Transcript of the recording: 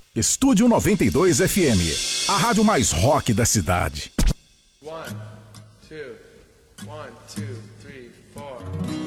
Estúdio 92 FM, a rádio mais rock da cidade. 1, 2, 1, 2, 3, 4.